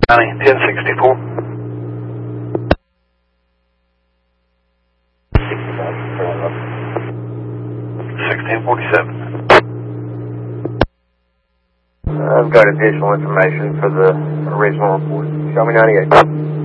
1064. 1647. I've got additional information for the original report. Show me 98.